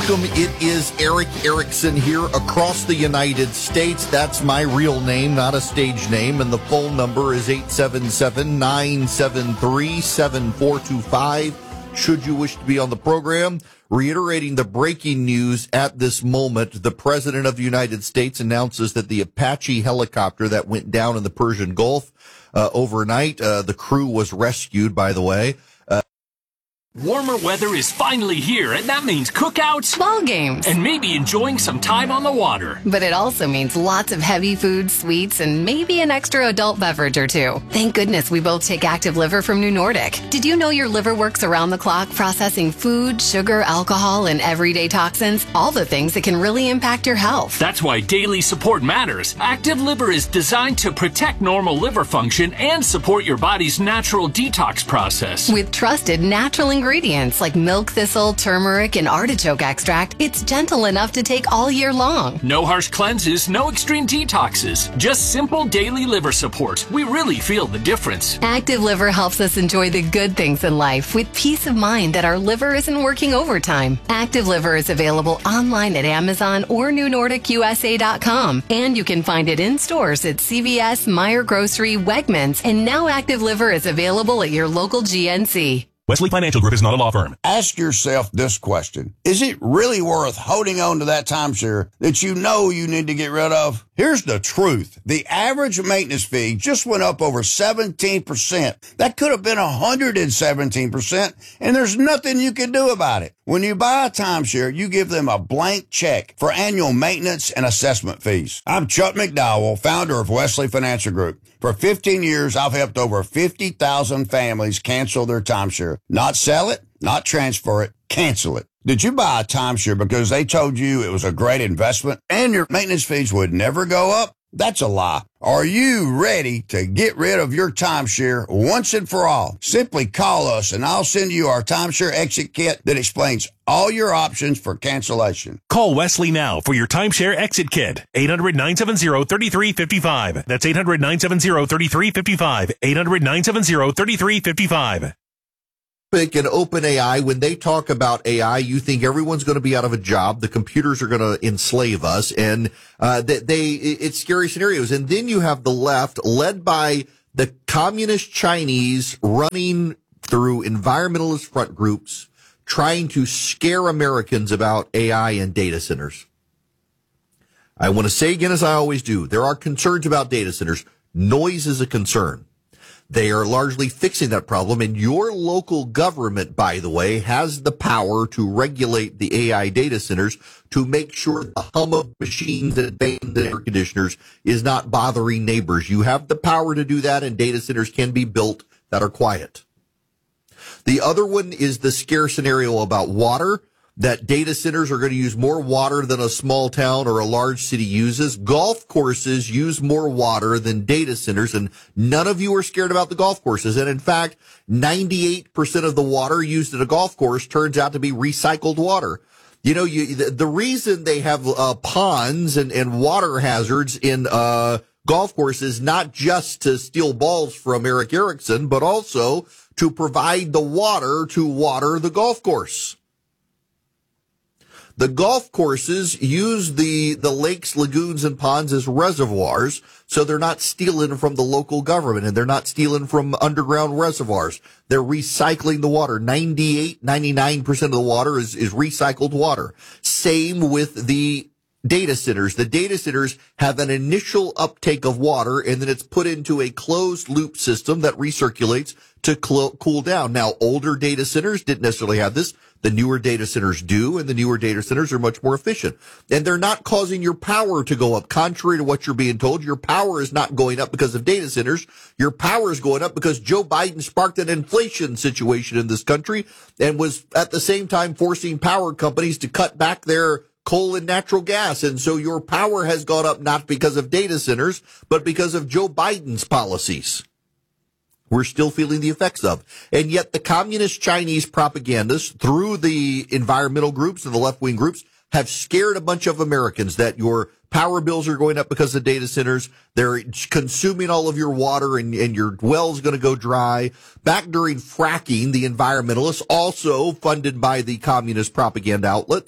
welcome. It is Eric Erickson here across the United States. That's my real name, not a stage name. And the phone number is 877-973-7425. Should you wish to be on the program, reiterating the breaking news at this moment, the President of the United States announces that the Apache helicopter that went down in the Persian Gulf overnight, the crew was rescued, by the way. Warmer weather is finally here, and that means cookouts, ball games, and maybe enjoying some time on the water. But it also means lots of heavy food, sweets, and maybe an extra adult beverage or two. Thank goodness we both take Active Liver from New Nordic. Did you know your liver works around the clock processing food, sugar, alcohol, and everyday toxins? All the things that can really impact your health. That's why daily support matters. Active Liver is designed to protect normal liver function and support your body's natural detox process. With trusted natural ingredients like milk thistle, turmeric, and artichoke extract, it's gentle enough to take all year long. No harsh cleanses, no extreme detoxes. Just simple daily liver support. We really feel the difference. Active Liver helps us enjoy the good things in life with peace of mind that our liver isn't working overtime. Active Liver is available online at Amazon or NewNordicUSA.com. And you can find it in stores at CVS, Meijer Grocery, Wegmans, and now Active Liver is available at your local GNC. Wesley Financial Group is not a law firm. Ask yourself this question. Is it really worth holding on to that timeshare that you know you need to get rid of? Here's the truth. The average maintenance fee just went up over 17%. That could have been 117%, and there's nothing you can do about it. When you buy a timeshare, you give them a blank check for annual maintenance and assessment fees. I'm Chuck McDowell, founder of Wesley Financial Group. For 15 years, I've helped over 50,000 families cancel their timeshare. Not sell it, not transfer it, cancel it. Did you buy a timeshare because they told you it was a great investment and your maintenance fees would never go up? That's a lie. Are you ready to get rid of your timeshare once and for all? Simply call us and I'll send you our timeshare exit kit that explains all your options for cancellation. Call Wesley now for your timeshare exit kit. 800-970-3355. That's 800-970-3355. 800-970-3355. And OpenAI, when they talk about AI, you think everyone's going to be out of a job. The computers are going to enslave us, and it's scary scenarios. And then you have the left, led by the communist Chinese, running through environmentalist front groups, trying to scare Americans about AI and data centers. I want to say again, as I always do, there are concerns about data centers. Noise is a concern. They are largely fixing that problem, and your local government, by the way, has the power to regulate the AI data centers to make sure the hum of machines and fans and air conditioners is not bothering neighbors. You have the power to do that, and data centers can be built that are quiet. The other one is the scare scenario about water, that data centers are going to use more water than a small town or a large city uses. Golf courses use more water than data centers, and none of you are scared about the golf courses. And in fact, 98% of the water used at a golf course turns out to be recycled water. You know, the reason they have ponds and water hazards in golf courses, not just to steal balls from Eric Erickson, but also to provide the water to water the golf course. The golf courses use the lakes, lagoons, and ponds as reservoirs, so they're not stealing from the local government, and they're not stealing from underground reservoirs. They're recycling the water. 99% of the water is recycled water. Same with the data centers. The data centers have an initial uptake of water, and then it's put into a closed loop system that recirculates to cool down. Now, older data centers didn't necessarily have this. The newer data centers do, and the newer data centers are much more efficient. And they're not causing your power to go up. Contrary to what you're being told, your power is not going up because of data centers. Your power is going up because Joe Biden sparked an inflation situation in this country and was at the same time forcing power companies to cut back their coal and natural gas. And so your power has gone up not because of data centers, but because of Joe Biden's policies. We're still feeling the effects of. And yet the communist Chinese propagandists through the environmental groups and the left-wing groups have scared a bunch of Americans that your power bills are going up because of data centers. They're consuming all of your water and your well's going to go dry. Back during fracking, the environmentalists, also funded by the communist propaganda outlets,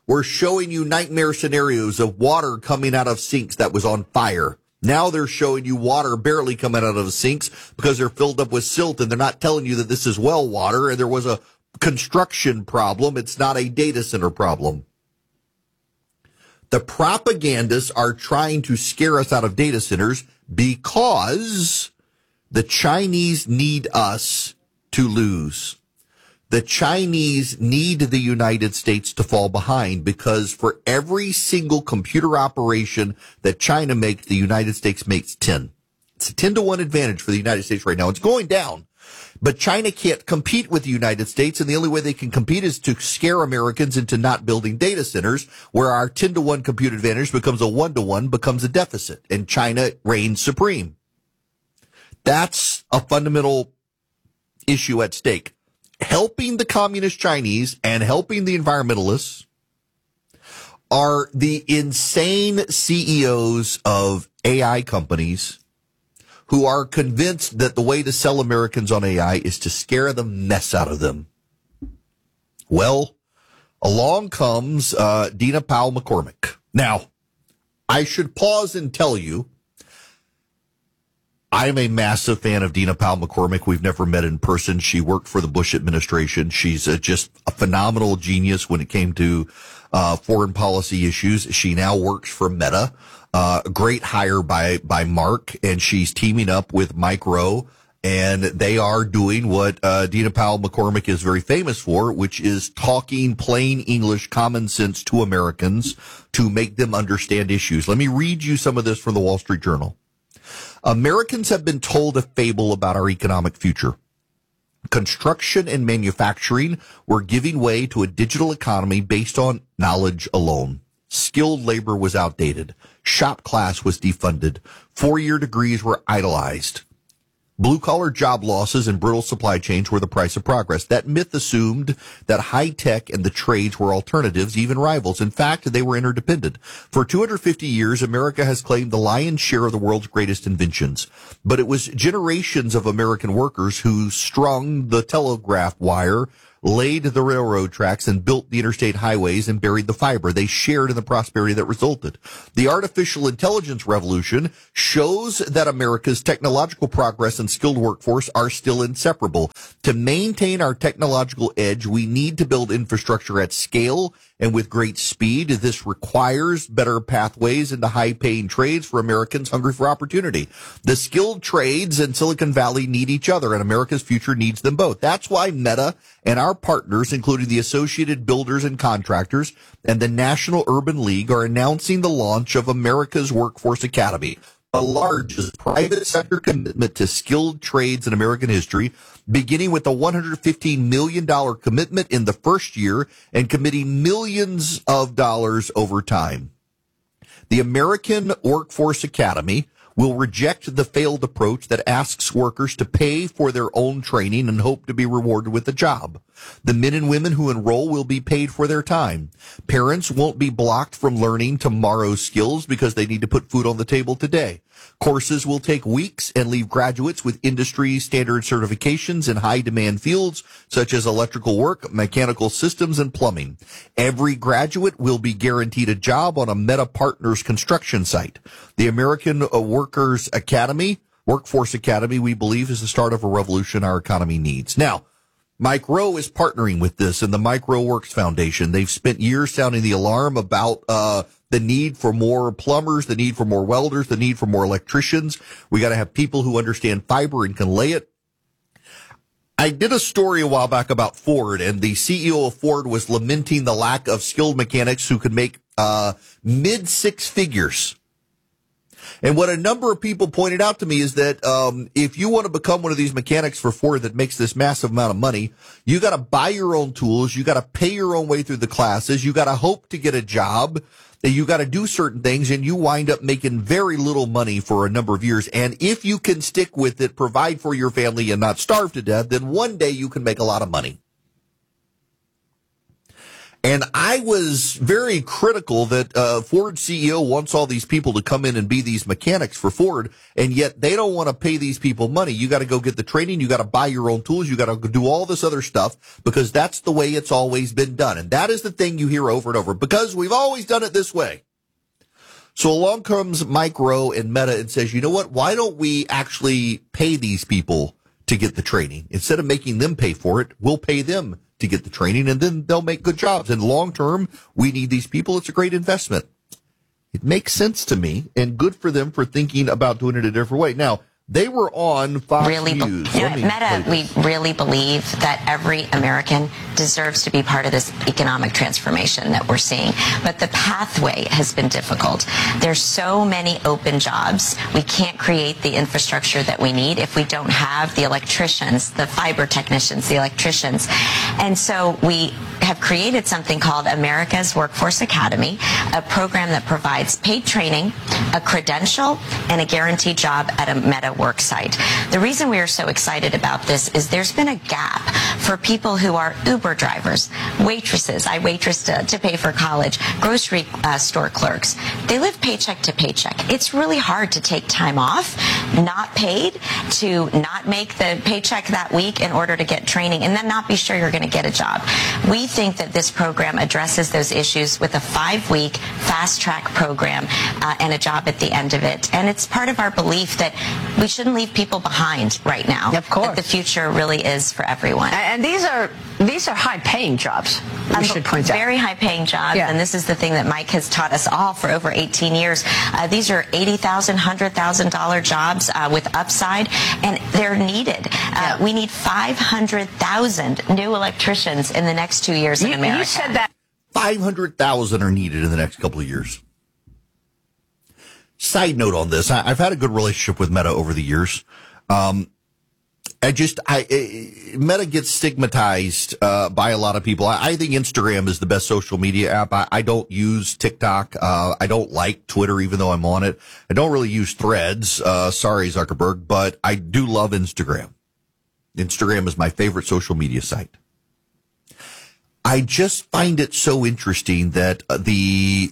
were showing you nightmare scenarios of water coming out of sinks that was on fire. Now they're showing you water barely coming out of the sinks because they're filled up with silt, and they're not telling you that this is well water and there was a construction problem. It's not a data center problem. The propagandists are trying to scare us out of data centers because the Chinese need us to lose. The Chinese need the United States to fall behind, because for every single computer operation that China makes, the United States makes 10. It's a 10-to-1 advantage for the United States right now. It's going down. But China can't compete with the United States, and the only way they can compete is to scare Americans into not building data centers, where our 10-to-1 compute advantage becomes a 1-to-1, becomes a deficit, and China reigns supreme. That's a fundamental issue at stake. Helping the communist Chinese and helping the environmentalists are the insane CEOs of AI companies who are convinced that the way to sell Americans on AI is to scare the mess out of them. Well, along comes Dina Powell McCormick. Now, I should pause and tell you, I'm a massive fan of Dina Powell McCormick. We've never met in person. She worked for the Bush administration. She's just a phenomenal genius when it came to foreign policy issues. She now works for Meta. Great hire by Mark, and she's teaming up with Mike Rowe, and they are doing what Dina Powell McCormick is very famous for, which is talking plain English, common sense to Americans to make them understand issues. Let me read you some of this from the Wall Street Journal. Americans have been told a fable about our economic future. Construction and manufacturing were giving way to a digital economy based on knowledge alone. Skilled labor was outdated. Shop class was defunded. 4-year degrees were idolized. Blue-collar job losses and brittle supply chains were the price of progress. That myth assumed that high-tech and the trades were alternatives, even rivals. In fact, they were interdependent. For 250 years, America has claimed the lion's share of the world's greatest inventions. But it was generations of American workers who strung the telegraph wire, laid the railroad tracks, and built the interstate highways and buried the fiber. They shared in the prosperity that resulted. The artificial intelligence revolution shows that America's technological progress and skilled workforce are still inseparable. To maintain our technological edge, we need to build infrastructure at scale and with great speed. This requires better pathways into high-paying trades for Americans hungry for opportunity. The skilled trades in Silicon Valley need each other, and America's future needs them both. That's why Meta and our partners, including the Associated Builders and Contractors and the National Urban League, are announcing the launch of America's Workforce Academy, the largest private sector commitment to skilled trades in American history, beginning with a $115 million commitment in the first year and committing millions of dollars over time. The American Workforce Academy will reject the failed approach that asks workers to pay for their own training and hope to be rewarded with a job. The men and women who enroll will be paid for their time. Parents won't be blocked from learning tomorrow's skills because they need to put food on the table today. Courses will take weeks and leave graduates with industry standard certifications in high demand fields such as electrical work, mechanical systems, and plumbing. Every graduate will be guaranteed a job on a Meta Partners construction site. The American Workforce Academy, we believe, is the start of a revolution our economy needs. Now, Mike Rowe is partnering with this and the Mike Rowe Works Foundation. They've spent years sounding the alarm about the need for more plumbers, the need for more welders, the need for more electricians. We got to have people who understand fiber and can lay it. I did a story a while back about Ford, and the CEO of Ford was lamenting the lack of skilled mechanics who could make mid-six figures. And what a number of people pointed out to me is that if you want to become one of these mechanics for Ford that makes this massive amount of money, you got to buy your own tools, you got to pay your own way through the classes, you got to hope to get a job, you got to do certain things, and you wind up making very little money for a number of years. And if you can stick with it, provide for your family, and not starve to death, then one day you can make a lot of money. And I was very critical that Ford CEO wants all these people to come in and be these mechanics for Ford, and yet they don't want to pay these people money. You got to go get the training. You got to buy your own tools. You got to do all this other stuff because that's the way it's always been done. And that is the thing you hear over and over because we've always done it this way. So along comes Mike Rowe and Meta and says, you know what? Why don't we actually pay these people to get the training? Instead of making them pay for it, we'll pay them to get the training, and then they'll make good jobs. And long term, we need these people. It's a great investment. It makes sense to me, and good for them for thinking about doing it a different way. Now, they were on Fox News. At Meta, we really believe that every American deserves to be part of this economic transformation that we're seeing. But the pathway has been difficult. There's so many open jobs. We can't create the infrastructure that we need if we don't have the electricians, the fiber technicians, the electricians. And so we have created something called America's Workforce Academy, a program that provides paid training, a credential, and a guaranteed job at a Meta work site. The reason we are so excited about this is there's been a gap for people who are Uber drivers, waitresses. I waitressed to pay for college, grocery store clerks. They live paycheck to paycheck. It's really hard to take time off, not paid, to not make the paycheck that week in order to get training and then not be sure you're going to get a job. We think that this program addresses those issues with a 5-week fast-track program and a job at the end of it. And it's part of our belief that we shouldn't leave people behind right now. Of course. That the future really is for everyone. And these are high-paying jobs, we should point out. Very high-paying jobs, and this is the thing that Mike has taught us all for over 18 years. These are $80,000, $100,000 jobs with upside, and they're needed. We need 500,000 new electricians in the next 2 years in America. You said that 500,000 are needed in the next couple of years. Side note on this, I've had a good relationship with Meta over the years. Meta gets stigmatized by a lot of people. I think Instagram is the best social media app. I don't use TikTok. I don't like Twitter, even though I'm on it. I don't really use Threads. Sorry, Zuckerberg, but I do love Instagram. Instagram is my favorite social media site. I just find it so interesting that the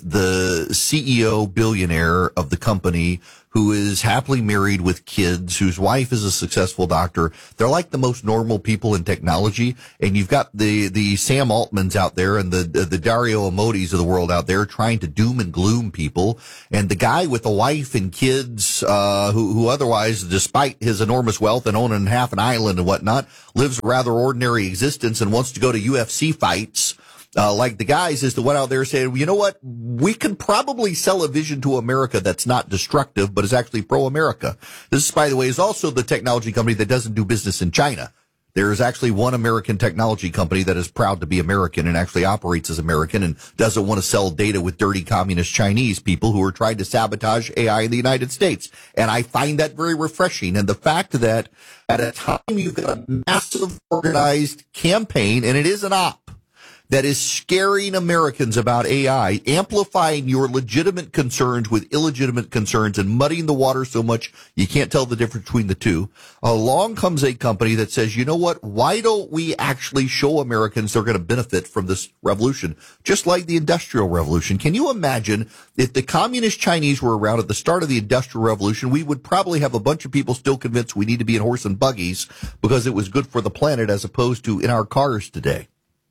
CEO billionaire of the company, who is happily married with kids, whose wife is a successful doctor, they're like the most normal people in technology. And you've got the Sam Altmans out there and the Dario Amodis of the world out there trying to doom and gloom people. And the guy with a wife and kids, who otherwise, despite his enormous wealth and owning half an island and whatnot, lives a rather ordinary existence and wants to go to UFC fights. Like the guys is the one out there saying, you know what? We can probably sell a vision to America that's not destructive, but is actually pro-America. This, by the way, is also the technology company that doesn't do business in China. There is actually one American technology company that is proud to be American and actually operates as American and doesn't want to sell data with dirty communist Chinese people who are trying to sabotage AI in the United States. And I find that very refreshing. And the fact that at a time you've got a massive organized campaign, and it is an op, that is scaring Americans about AI, amplifying your legitimate concerns with illegitimate concerns and muddying the water so much you can't tell the difference between the two. Along comes a company that says, you know what? Why don't we actually show Americans they're going to benefit from this revolution? Just like the Industrial Revolution. Can you imagine if the communist Chinese were around at the start of the Industrial Revolution, we would probably have a bunch of people still convinced we need to be in horse and buggies because it was good for the planet as opposed to in our cars today.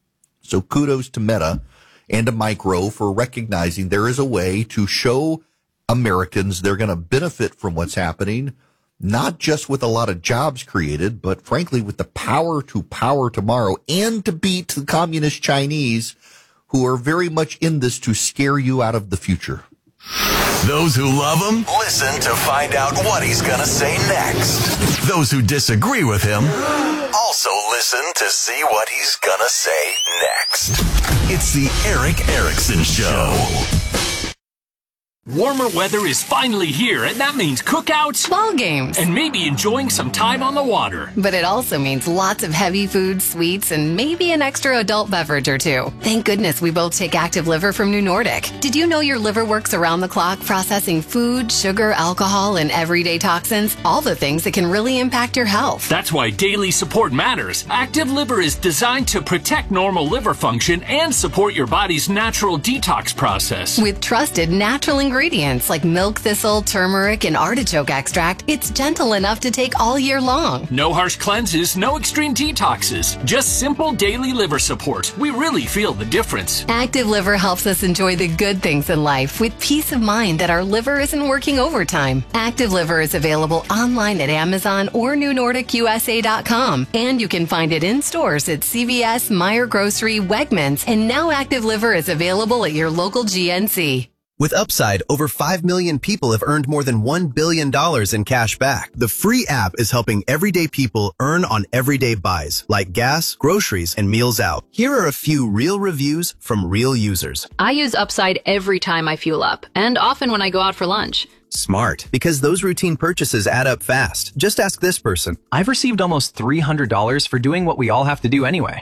So kudos to Meta and to Mike Rowe for recognizing there is a way to show Americans they're going to benefit from what's happening, not just with a lot of jobs created, but frankly with the power to power tomorrow and to beat the communist Chinese who are very much in this to scare you out of the future. Those who love him, listen to find out what he's going to say next. Those who disagree with him, also listen to see what he's going to say next. It's the Erick Erickson Show. Warmer weather is finally here, and that means cookouts, ball games, and maybe enjoying some time on the water. But it also means lots of heavy food, sweets, and maybe an extra adult beverage or two. Thank goodness we both take Active Liver from New Nordic. Did you know your liver works around the clock processing food, sugar, alcohol, and everyday toxins? All the things that can really impact your health. That's why daily support matters. Active Liver is designed to protect normal liver function and support your body's natural detox process. With trusted natural ingredients like milk thistle, turmeric, and artichoke extract, it's gentle enough to take all year long. No harsh cleanses, no extreme detoxes, just simple daily liver support. We really feel the difference. Active Liver helps us enjoy the good things in life with peace of mind that our liver isn't working overtime. Active Liver is available online at Amazon or NewNordicUSA.com, and you can find it in stores at CVS, Meijer Grocery, Wegmans, and now Active Liver is available at your local GNC. With Upside, over 5 million people have earned more than $1 billion in cash back. The free app is helping everyday people earn on everyday buys, like gas, groceries, and meals out. Here are a few real reviews from real users. I use Upside every time I fuel up, and often when I go out for lunch. Smart, because those routine purchases add up fast. Just ask this person. I've received almost $300 for doing what we all have to do anyway.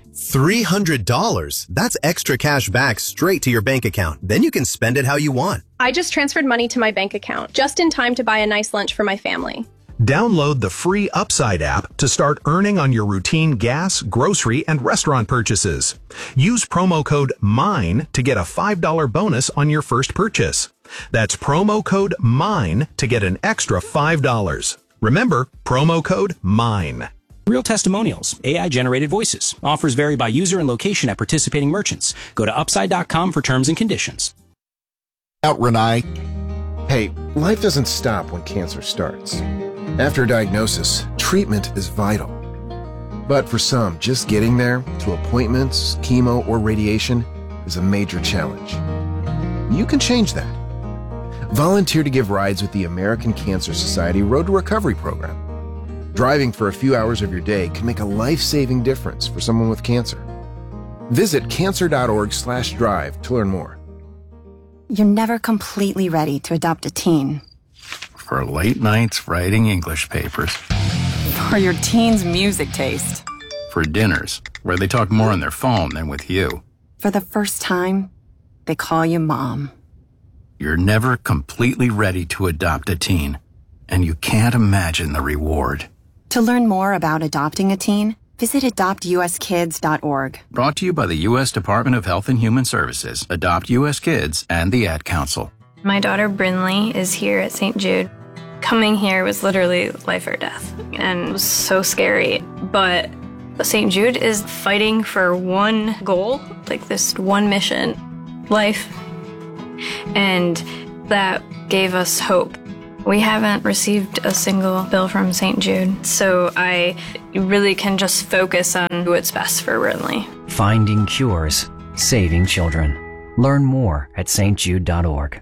$300? That's extra cash back straight to your bank account. Then you can spend it how you want. I just transferred money to my bank account, just in time to buy a nice lunch for my family. Download the free Upside app to start earning on your routine gas, grocery, and restaurant purchases. Use promo code MINE to get a $5 bonus on your first purchase. That's promo code MINE to get an extra $5. Remember, promo code MINE. Real testimonials, AI-generated voices. Offers vary by user and location at participating merchants. Go to Upside.com for terms and conditions. Out, Renai. Hey, life doesn't stop when cancer starts. After diagnosis, treatment is vital. But for some, just getting there, to appointments, chemo, or radiation, is a major challenge. You can change that. Volunteer to give rides with the American Cancer Society Road to Recovery program. Driving for a few hours of your day can make a life-saving difference for someone with cancer. Visit cancer.org/drive to learn more. You're never completely ready to adopt a teen. For late nights writing English papers. For your teen's music taste. For dinners, where they talk more on their phone than with you. For the first time, they call you mom. You're never completely ready to adopt a teen, and you can't imagine the reward. To learn more about adopting a teen, visit adoptuskids.org. Brought to you by the U.S. Department of Health and Human Services, Adopt U.S. Kids, and the Ad Council. My daughter Brinley is here at St. Jude. Coming here was literally life or death, and it was so scary. But St. Jude is fighting for one goal, like this one mission, life. And that gave us hope. We haven't received a single bill from St. Jude, so I really can just focus on what's best for Brinley. Finding cures, saving children. Learn more at stjude.org.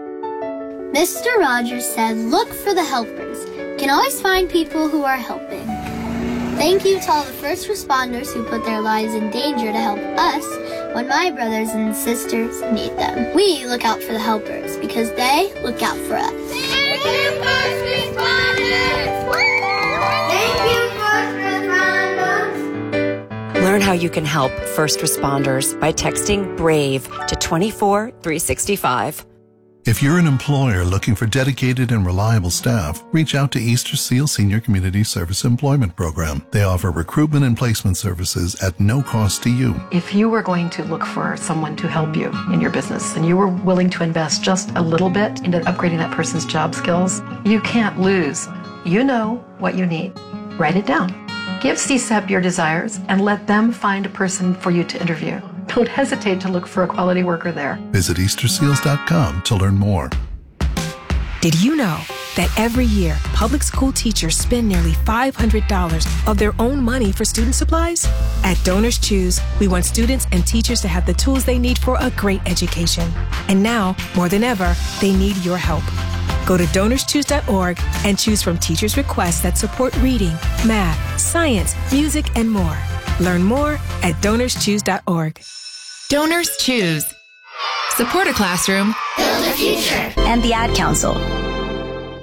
Mr. Rogers said, look for the helpers. You can always find people who are helping. Thank you to all the first responders who put their lives in danger to help us when my brothers and sisters need them. We look out for the helpers because they look out for us. Thank you, first responders! Thank you, first responders! Learn how you can help first responders by texting BRAVE to 24365. If you're an employer looking for dedicated and reliable staff, reach out to Easter Seal Senior Community Service Employment Program. They offer recruitment and placement services at no cost to you. If you were going to look for someone to help you in your business and you were willing to invest just a little bit into upgrading that person's job skills, you can't lose. You know what you need. Write it down. Give CSEP your desires and let them find a person for you to interview. Don't hesitate to look for a quality worker there. Visit easterseals.com to learn more. Did you know that every year, public school teachers spend nearly $500 of their own money for student supplies? At Donors Choose, we want students and teachers to have the tools they need for a great education. And now, more than ever, they need your help. Go to DonorsChoose.org and choose from teachers' requests that support reading, math, science, music, and more. Learn more at DonorsChoose.org. Donors Choose. Support a Classroom, Build a Future, and the Ad Council.